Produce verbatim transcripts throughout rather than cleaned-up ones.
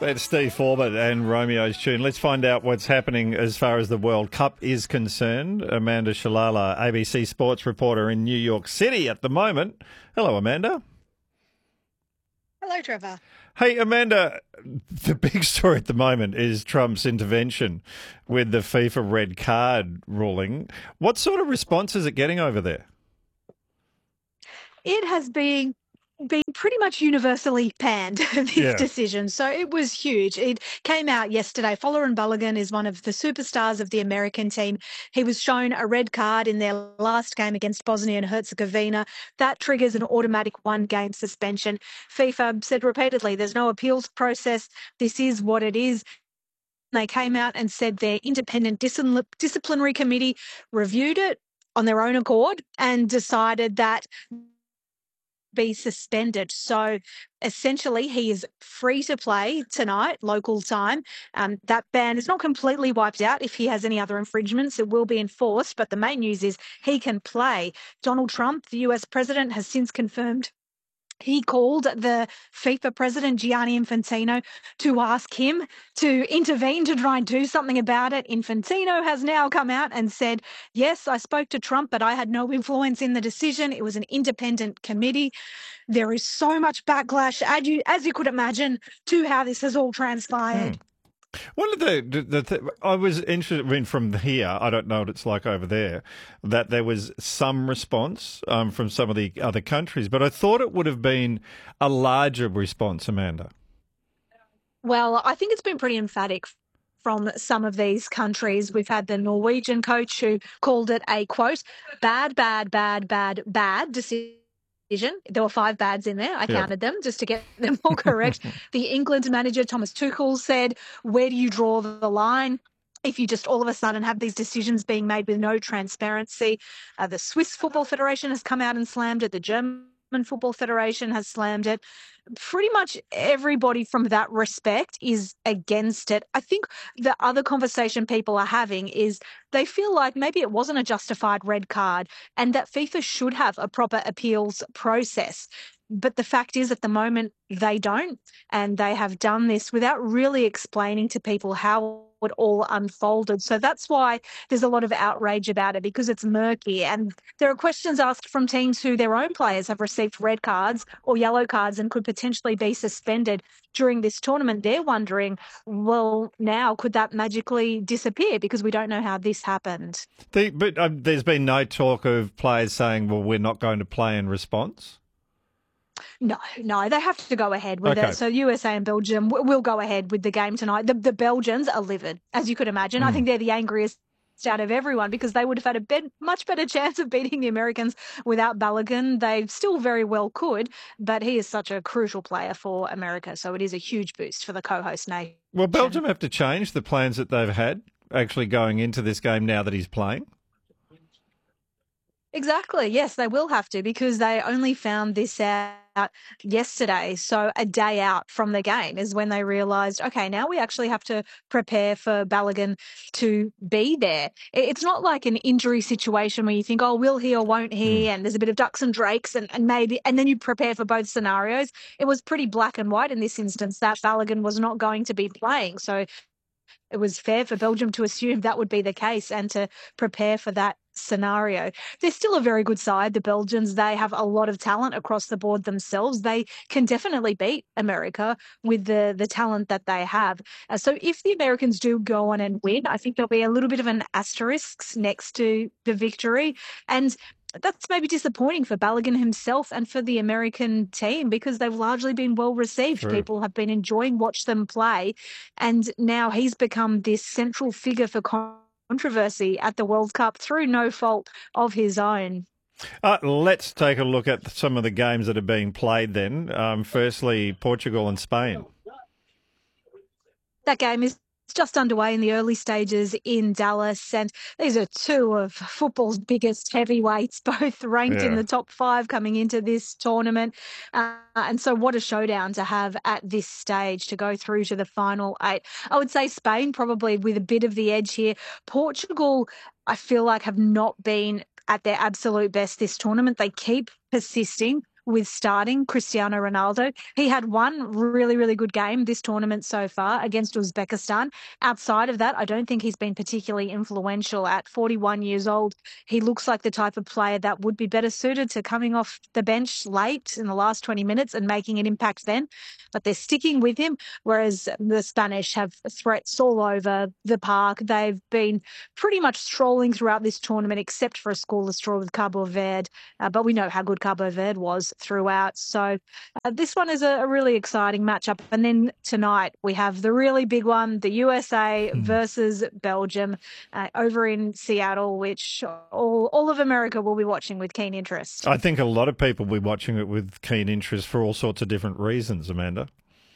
That's Steve Forbert and Romeo's Tune. Let's find out what's happening as far as the World Cup is concerned. Amanda Shalala, A B C sports reporter in New York City at the moment. Hello, Amanda. Hello, Trevor. Hey, Amanda, the big story at the moment is Trump's intervention with the FIFA red card ruling. What sort of response is it getting over there? It has been been pretty much universally panned, this Yeah. decision. So it was huge. It came out yesterday. Folarin Balogun is one of the superstars of the American team. He was shown a red card in their last game against Bosnia and Herzegovina. That triggers an automatic one-game suspension. FIFA said repeatedly, there's no appeals process. This is what it is. They came out and said their independent discipl- disciplinary committee reviewed it on their own accord and decided that be suspended. So essentially he is free to play tonight, local time. Um, that ban is not completely wiped out. If he has any other infringements, it will be enforced. But the main news is he can play. Donald Trump, the U S president, has since confirmed he called the FIFA president, Gianni Infantino, to ask him to intervene to try and do something about it. Infantino has now come out and said, yes, I spoke to Trump, but I had no influence in the decision. It was an independent committee. There is so much backlash, as you, as you could imagine, to how this has all transpired. Hmm. One of the, the, the th- I was interested in from here, I don't know what it's like over there, that there was some response um, from some of the other countries, but I thought it would have been a larger response, Amanda. Well, I think it's been pretty emphatic from some of these countries. We've had the Norwegian coach who called it a, quote, bad, bad, bad, bad, bad decision. There were five bads in there. I Yeah. counted them just to get them all correct. The England manager, Thomas Tuchel, said, where do you draw the line if you just all of a sudden have these decisions being made with no transparency? Uh, the Swiss Football Federation has come out and slammed it. The German Football Federation has slammed it. Pretty much everybody from that respect is against it. I think the other conversation people are having is they feel like maybe it wasn't a justified red card and that FIFA should have a proper appeals process. But the fact is, at the moment, they don't. And they have done this without really explaining to people how it all unfolded. So that's why there's a lot of outrage about it, because it's murky. And there are questions asked from teams who their own players have received red cards or yellow cards and could potentially be suspended during this tournament. They're wondering, well, now could that magically disappear because we don't know how this happened? The, but um, there's been no talk of players saying, well, we're not going to play in response? No, no, they have to go ahead with Okay. it. So U S A and Belgium w- will go ahead with the game tonight. The, the Belgians are livid, as you could imagine. Mm. I think they're the angriest out of everyone because they would have had a bet, much better chance of beating the Americans without Balogun. They still very well could, but he is such a crucial player for America. So it is a huge boost for the co-host nation. Will Belgium have to change the plans that they've had actually going into this game now that he's playing? Exactly. Yes, they will have to because they only found this out yesterday. So a day out from the game is when they realised, okay, now we actually have to prepare for Balogun to be there. It's not like an injury situation where you think, oh, will he or won't he? Mm. And there's a bit of ducks and drakes and, and maybe, and then you prepare for both scenarios. It was pretty black and white in this instance that Balogun was not going to be playing. So it was fair for Belgium to assume that would be the case and to prepare for that scenario. They're still a very good side, the Belgians. They have a lot of talent across the board themselves. They can definitely beat America with the, the talent that they have. Uh, so if the Americans do go on and win, I think there'll be a little bit of an asterisk next to the victory. And that's maybe disappointing for Balogun himself and for the American team because they've largely been well received. True. People have been enjoying watch them play. And now he's become this central figure for controversy at the World Cup through no fault of his own. Uh, let's take a look at some of the games that are being played then. Um, firstly, Portugal and Spain. That game is just underway in the early stages in Dallas, and these are two of football's biggest heavyweights, both ranked Yeah. in the top five coming into this tournament. Uh, and so what a showdown to have at this stage to go through to the final eight. I would say Spain probably with a bit of the edge here. Portugal, I feel like, have not been at their absolute best this tournament. They keep persisting with starting Cristiano Ronaldo. He had one really, really good game this tournament so far against Uzbekistan. Outside of that, I don't think he's been particularly influential. At forty-one years old, he looks like the type of player that would be better suited to coming off the bench late in the last twenty minutes and making an impact then. But they're sticking with him, whereas the Spanish have threats all over the park. They've been pretty much strolling throughout this tournament, except for a scoreless draw with Cabo Verde. Uh, but we know how good Cabo Verde was throughout. So uh, this one is a, a really exciting matchup. And then tonight we have the really big one, the U S A hmm. versus Belgium uh, over in Seattle, which all, all of America will be watching with keen interest. I think a lot of people will be watching it with keen interest for all sorts of different reasons, Amanda.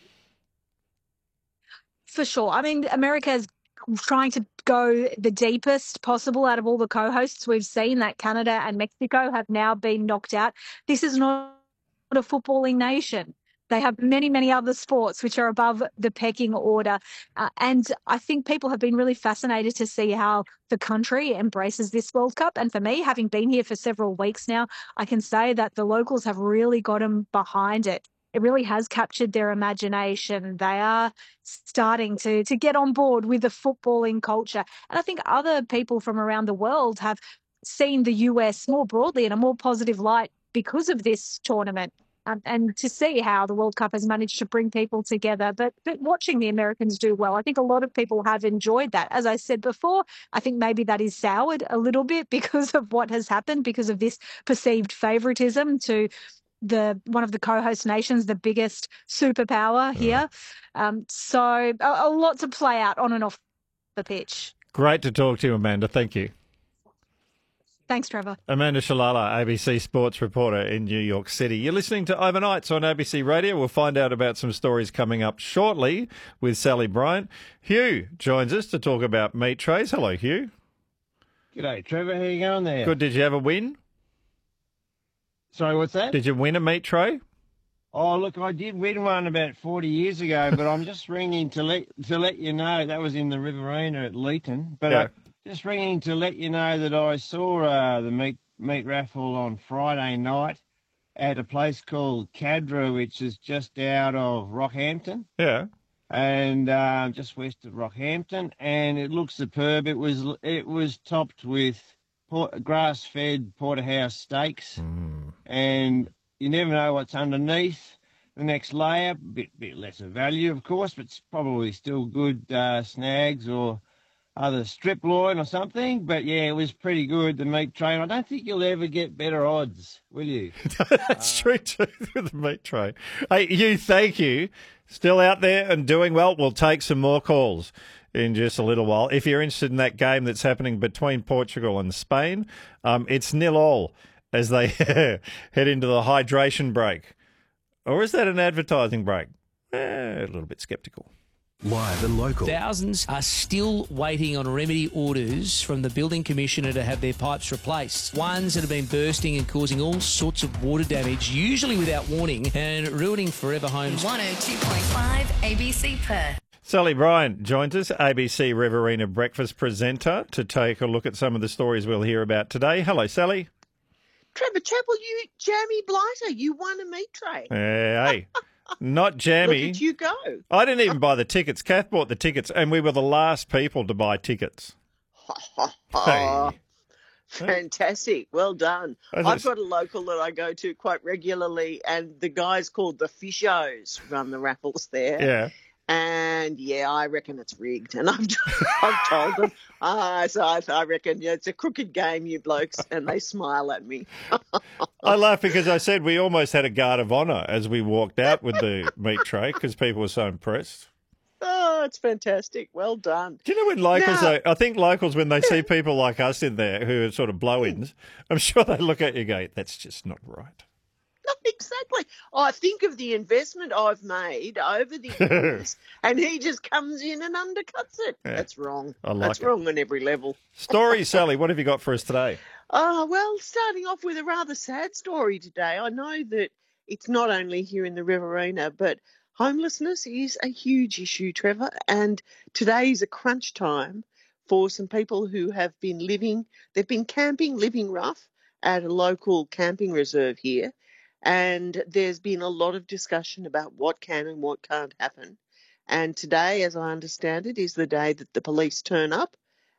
For sure. I mean, America is trying to go the deepest possible out of all the co-hosts. We've seen that Canada and Mexico have now been knocked out. This is not a footballing nation. They have many, many other sports which are above the pecking order. Uh, and I think people have been really fascinated to see how the country embraces this World Cup. And for me, having been here for several weeks now, I can say that the locals have really got them behind it. It really has captured their imagination. They are starting to, to get on board with the footballing culture. And I think other people from around the world have seen the U S more broadly in a more positive light because of this tournament. Um, and to see how the World Cup has managed to bring people together. But, but watching the Americans do well, I think a lot of people have enjoyed that. As I said before, I think maybe that is soured a little bit because of what has happened, because of this perceived favouritism to the one of the co-host nations, the biggest superpower here. Um, so a, a lot to play out on and off the pitch. Great to talk to you, Amanda. Thank you. Thanks, Trevor. Amanda Shalala, A B C sports reporter in New York City. You're listening to Overnights on A B C Radio. We'll find out about some stories coming up shortly with Sally Bryant. Hugh joins us to talk about meat trays. Hello, Hugh. G'day, Trevor. How you going there? Good. Did you have a win? Sorry, what's that? Did you win a meat tray? Oh, look, I did win one about forty years ago, but I'm just ringing to let to let you know that was in the Riverina at Leeton. But yeah. uh, just ringing to let you know that I saw uh, the meat meat raffle on Friday night at a place called Cadra, which is just out of Rockhampton. Yeah. And uh, just west of Rockhampton, and it looks superb. It was it was topped with port, grass-fed porterhouse steaks, mm. and you never know what's underneath the next layer. Bit bit lesser value, of course, but it's probably still good uh, snags or other strip loin or something. But yeah, it was pretty good, the meat tray. I don't think you'll ever get better odds, will you? That's uh, true too, with the meat tray. Hey, you, thank you. Still out there and doing well. We'll take some more calls in just a little while. If you're interested in that game that's happening between Portugal and Spain, um, it's nil all as they head into the hydration break. Or is that an advertising break? Eh, a little bit sceptical. Live and local. Thousands are still waiting on remedy orders from the Building Commissioner to have their pipes replaced. Ones that have been bursting and causing all sorts of water damage, usually without warning, and ruining forever homes. one oh two point five A B C Perth. Sally Bryant joins us, A B C Riverina breakfast presenter, to take a look at some of the stories we'll hear about today. Hello, Sally. Trevor Chappell, you jammy blighter, you won a meat tray. Uh, hey, not jammy. Look at you go. I didn't even buy the tickets. Kath bought the tickets, and we were the last people to buy tickets. Hey. Fantastic. Well done. I've got a local that I go to quite regularly, and the guys called the Fishos run the raffles there. Yeah. And, yeah, I reckon it's rigged. And I've, I've told them, uh, so I, I reckon yeah, it's a crooked game, you blokes, and they smile at me. I laugh because I said we almost had a guard of honour as we walked out with the meat tray because people were so impressed. Oh, it's fantastic. Well done. Do you know when locals, now, though, I think locals, when they see people like us in there who are sort of blow-ins, I'm sure they look at you and go, that's just not right. Exactly. I think of the investment I've made over the years, and he just comes in and undercuts it. Yeah. That's wrong. I like That's it. wrong on every level. Story, Sally, what have you got for us today? Oh, well, starting off with a rather sad story today. I know that it's not only here in the Riverina, but homelessness is a huge issue, Trevor, and today is a crunch time for some people who have been living, they've been camping, living rough at a local camping reserve here. And there's been a lot of discussion about what can and what can't happen. And today, as I understand it, is the day that the police turn up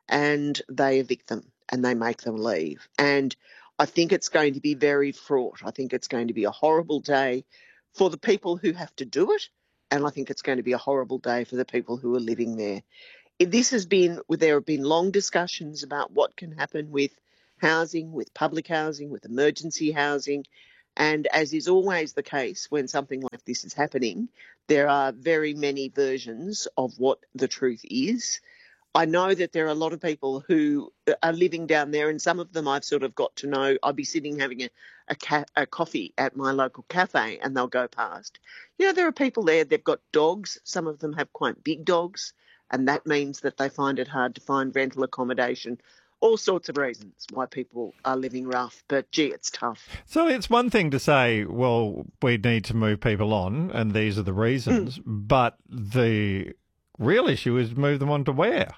and they evict them and they make them leave. And I think it's going to be very fraught. I think it's going to be a horrible day for the people who have to do it. And I think it's going to be a horrible day for the people who are living there. This has been, there have been long discussions about what can happen with housing, with public housing, with emergency housing. And as is always the case when something like this is happening, there are very many versions of what the truth is. I know that there are a lot of people who are living down there, and some of them I've sort of got to know. I'll be sitting having a, a, ca- a coffee at my local cafe and they'll go past. You know, there are people there, they've got dogs. Some of them have quite big dogs, and that means that they find it hard to find rental accommodation. All sorts of reasons why people are living rough, but gee, it's tough. So it's one thing to say, well, we need to move people on and these are the reasons, mm. but the real issue is move them on to where?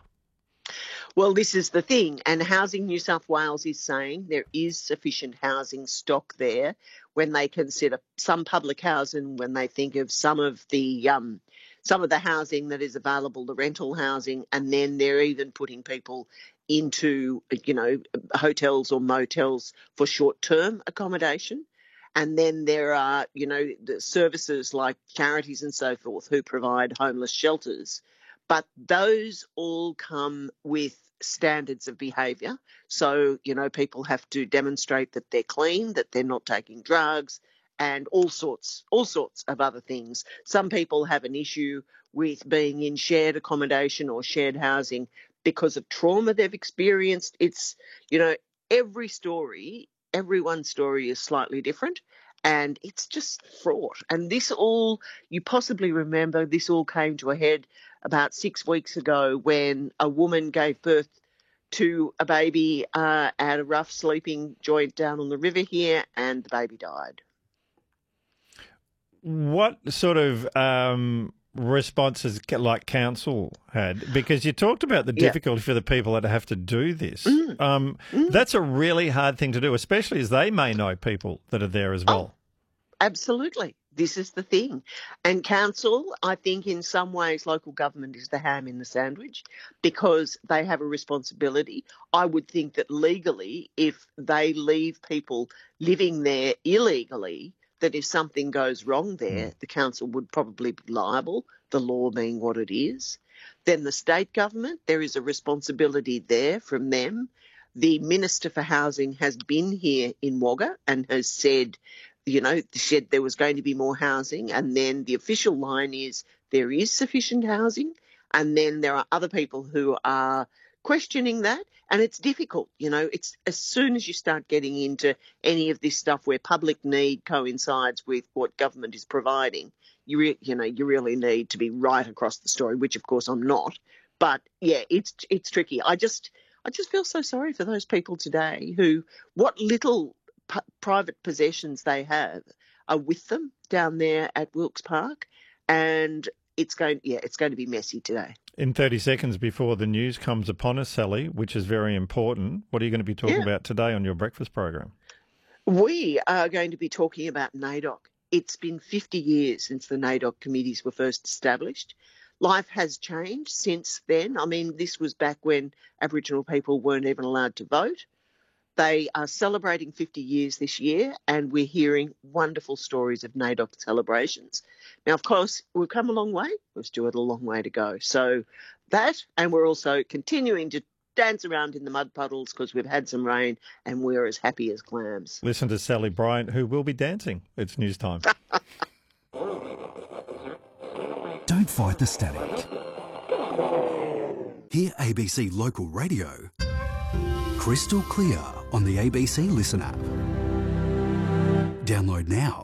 Well, this is the thing, and Housing New South Wales is saying there is sufficient housing stock there when they consider some public housing, when they think of some of the um, some of the housing that is available, the rental housing, and then they're even putting people into, you know, hotels or motels for short-term accommodation. And then there are, you know, the services like charities and so forth who provide homeless shelters. But those all come with standards of behaviour. So, you know, people have to demonstrate that they're clean, that they're not taking drugs, and all sorts, all sorts of other things. Some people have an issue with being in shared accommodation or shared housing because of trauma they've experienced. It's, you know, every story, everyone's story is slightly different. And it's just fraught. And this all, you possibly remember, this all came to a head about six weeks ago when a woman gave birth to a baby uh, at a rough sleeping joint down on the river here, and the baby died. What sort of um, responses like council had? Because you talked about the difficulty yeah. for the people that have to do this. Mm. Um, mm. That's a really hard thing to do, especially as they may know people that are there as well. Oh, absolutely. This is the thing. And council, I think in some ways local government is the ham in the sandwich because they have a responsibility. I would think that legally, if they leave people living there illegally, that if something goes wrong there, mm. the council would probably be liable, the law being what it is. Then the state government, there is a responsibility there from them. The Minister for Housing has been here in Wagga and has said, you know, said there was going to be more housing, and then the official line is there is sufficient housing, and then there are other people who are questioning that, and it's difficult. You know, it's as soon as you start getting into any of this stuff where public need coincides with what government is providing, you re- you know, you really need to be right across the story, which of course I'm not. But yeah, it's it's tricky. I just I just feel so sorry for those people today who, what little p- private possessions they have are with them down there at Wilkes Park, and it's going yeah, it's going to be messy today. In thirty seconds before the news comes upon us, Sally, which is very important, what are you going to be talking yeah. about today on your breakfast program? We are going to be talking about NAIDOC. It's been fifty years since the NAIDOC committees were first established. Life has changed since then. I mean, this was back when Aboriginal people weren't even allowed to vote. They are celebrating fifty years this year, and we're hearing wonderful stories of NAIDOC celebrations. Now, of course, we've come a long way. We've still got a long way to go. So that, and we're also continuing to dance around in the mud puddles because we've had some rain and we're as happy as clams. Listen to Sally Bryant, who will be dancing. It's news time. Don't fight the static. Hear A B C Local Radio crystal clear on the A B C Listen app. Download now.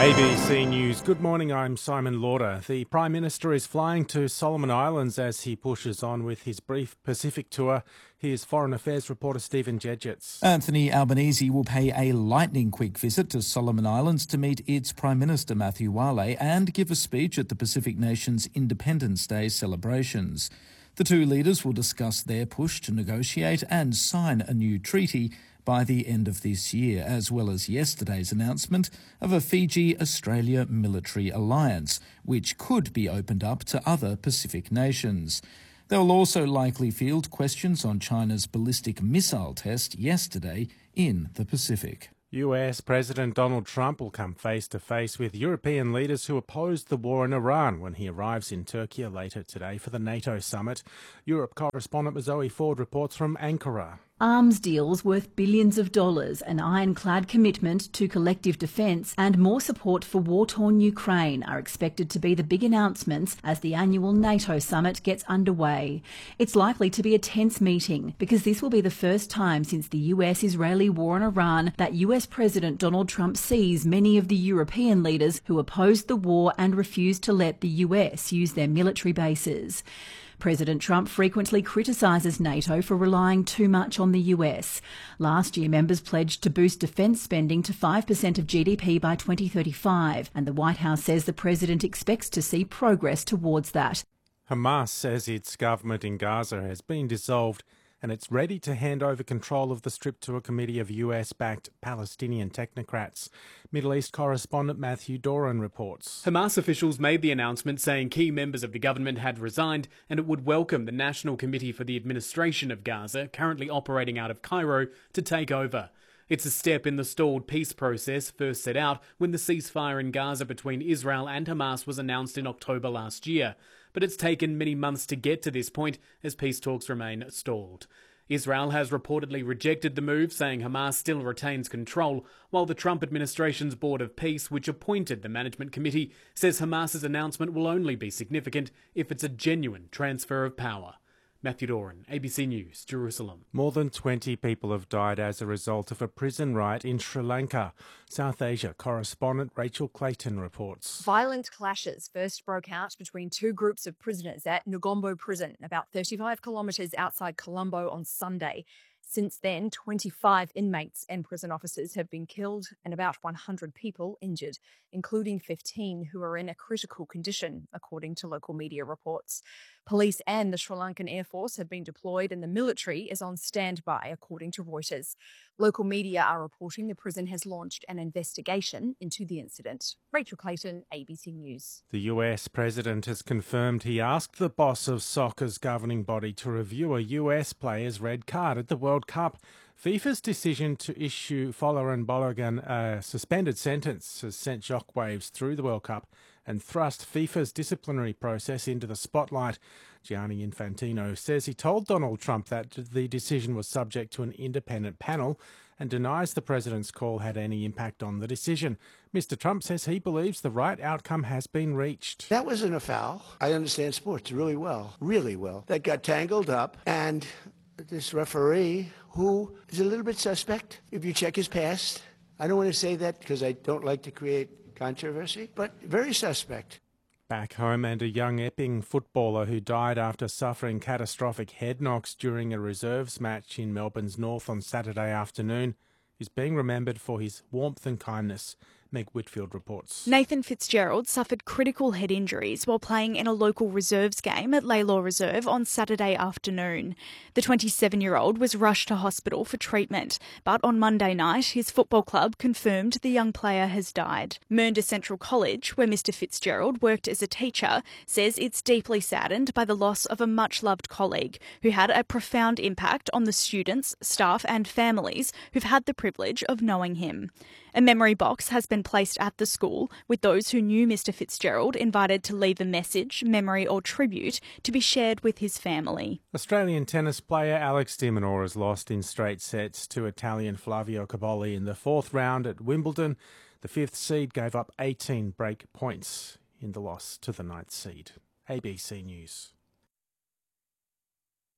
A B C News. Good morning, I'm Simon Lauder. The Prime Minister is flying to Solomon Islands as he pushes on with his brief Pacific tour. Here's Foreign Affairs reporter Stephen Jedgetts. Anthony Albanese will pay a lightning-quick visit to Solomon Islands to meet its Prime Minister Matthew Wale and give a speech at the Pacific Nations Independence Day celebrations. The two leaders will discuss their push to negotiate and sign a new treaty by the end of this year, as well as yesterday's announcement of a Fiji-Australia military alliance, which could be opened up to other Pacific nations. They will also likely field questions on China's ballistic missile test yesterday in the Pacific. U S President Donald Trump will come face-to-face with European leaders who opposed the war in Iran when he arrives in Turkey later today for the NATO summit. Europe correspondent Zoe Ford reports from Ankara. Arms deals worth billions of dollars, an ironclad commitment to collective defence and more support for war-torn Ukraine are expected to be the big announcements as the annual NATO summit gets underway. It's likely to be a tense meeting because this will be the first time since the U S-Israeli war on Iran that U S President Donald Trump sees many of the European leaders who opposed the war and refused to let the U S use their military bases. President Trump frequently criticises NATO for relying too much on the U S. Last year, members pledged to boost defence spending to five percent of G D P by twenty thirty-five, and the White House says the president expects to see progress towards that. Hamas says its government in Gaza has been dissolved and it's ready to hand over control of the Strip to a committee of U S-backed Palestinian technocrats. Middle East correspondent Matthew Doran reports. Hamas officials made the announcement saying key members of the government had resigned and it would welcome the National Committee for the Administration of Gaza, currently operating out of Cairo, to take over. It's a step in the stalled peace process first set out when the ceasefire in Gaza between Israel and Hamas was announced in October last year. But it's taken many months to get to this point as peace talks remain stalled. Israel has reportedly rejected the move, saying Hamas still retains control, while the Trump administration's Board of Peace, which appointed the management committee, says Hamas's announcement will only be significant if it's a genuine transfer of power. Matthew Doran, A B C News, Jerusalem. More than twenty people have died as a result of a prison riot in Sri Lanka. South Asia correspondent Rachel Clayton reports. Violent clashes first broke out between two groups of prisoners at Negombo Prison, about thirty-five kilometres outside Colombo on Sunday. Since then, twenty-five inmates and prison officers have been killed and about one hundred people injured, including fifteen who are in a critical condition, according to local media reports. Police and the Sri Lankan Air Force have been deployed and the military is on standby, according to Reuters. Local media are reporting the prison has launched an investigation into the incident. Rachel Clayton, A B C News. The U S president has confirmed he asked the boss of soccer's governing body to review a U S player's red card at the World Cup. FIFA's decision to issue Folarin Balogun a suspended sentence has sent shockwaves through the World Cup and thrust FIFA's disciplinary process into the spotlight. Gianni Infantino says he told Donald Trump that the decision was subject to an independent panel and denies the president's call had any impact on the decision. Mister Trump says he believes the right outcome has been reached. That wasn't a foul. I understand sports really well, really well. That got tangled up, and this referee, who is a little bit suspect, if you check his past, I don't want to say that because I don't like to create controversy, but very suspect. Back home, and a young Epping footballer who died after suffering catastrophic head knocks during a reserves match in Melbourne's north on Saturday afternoon is being remembered for his warmth and kindness. Meg Whitfield reports. Nathan Fitzgerald suffered critical head injuries while playing in a local reserves game at Laylaw Reserve on Saturday afternoon. The twenty-seven-year-old was rushed to hospital for treatment, but on Monday night his football club confirmed the young player has died. Mernda Central College, where Mister Fitzgerald worked as a teacher, says it's deeply saddened by the loss of a much-loved colleague who had a profound impact on the students, staff and families who've had the privilege of knowing him. A memory box has been placed at the school, with those who knew Mister Fitzgerald invited to leave a message, memory or tribute to be shared with his family. Australian tennis player Alex de Minaur has lost in straight sets to Italian Flavio Cobolli in the fourth round at Wimbledon. The fifth seed gave up eighteen break points in the loss to the ninth seed. A B C News.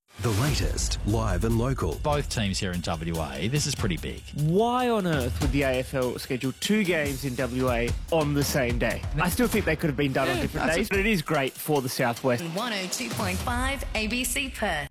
The latest, live and local. Both teams here in W A, this is pretty big. Why on earth would the A F L schedule two games in W A on the same day? I still think they could have been done on different days, but it is great for the Southwest. one oh two point five A B C Perth.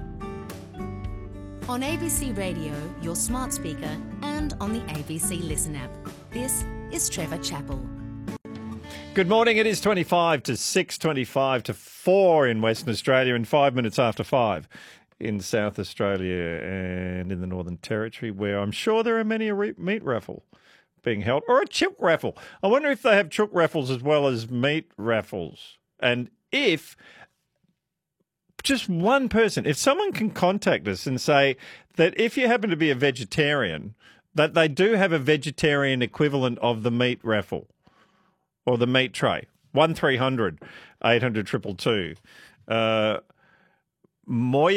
On A B C Radio, your smart speaker, and on the A B C Listen app. This is Trevor Chappell. Good morning. It is twenty-five to six, twenty-five to four in Western Australia and five minutes after five in South Australia and in the Northern Territory, where I'm sure there are many a re- meat raffle being held, or a chook raffle. I wonder if they have chook raffles as well as meat raffles. And if just one person, if someone can contact us and say that if you happen to be a vegetarian, that they do have a vegetarian equivalent of the meat raffle. Or the meat tray, one three hundred eight hundred two two two. Uh, Moya